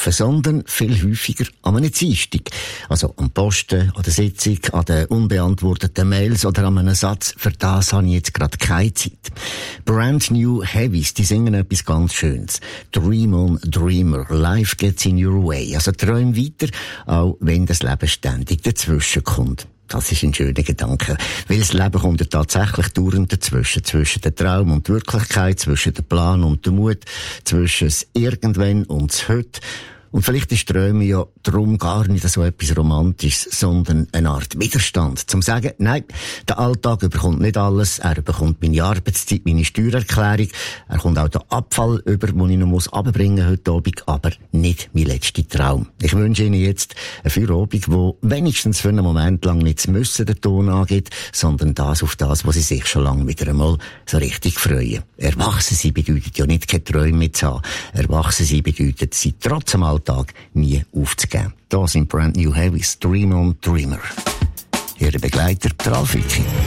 arbeiten, sondern viel häufiger an einem Dienstag. Also am Posten, an der Sitzung, an den unbeantworteten Mails oder an einem Satz. Für das habe ich jetzt gerade keine Zeit. Brand New Heavies, die singen etwas ganz Schönes. Dream on, Dreamer, life gets in your way. Also träum weiter, auch wenn das Leben ständig dazwischen kommt. Das ist ein schöner Gedanke. Weil das Leben kommt ja tatsächlich dauernd dazwischen. Zwischen dem Traum und der Wirklichkeit, zwischen dem Plan und dem Mut, zwischen das Irgendwann und das Heute. Und vielleicht ist Träume ja darum gar nicht so etwas Romantisches, sondern eine Art Widerstand. Zum sagen, nein, der Alltag überkommt nicht alles. Er bekommt meine Arbeitszeit, meine Steuererklärung. Er kommt auch den Abfall über, den ich noch runterbringen muss heute Abend, aber nicht mein letzter Traum. Ich wünsche Ihnen jetzt einen Feierabend, wo wenigstens für einen Moment lang nicht das Müssen den Ton angeht, sondern das auf das, was Sie sich schon lange wieder einmal so richtig freuen. Erwachsen sein bedeutet ja nicht, keine Träume mehr zu haben. Erwachsen sein bedeutet, sie trotz dem Alltag nie aufzugeben. Da sind Brand New Heavies, Dream on, Dreamer. Ihre Begleiter, der Ralf Wicki.